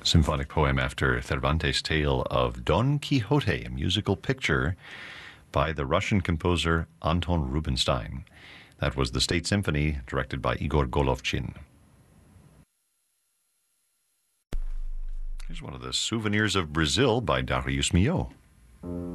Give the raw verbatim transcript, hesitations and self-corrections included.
Symphonic poem after Cervantes' tale of Don Quixote, a musical picture by the Russian composer Anton Rubinstein. That was the State Symphony, directed by Igor Golovchin. Here's one of the souvenirs of Brazil by Darius Milhaud.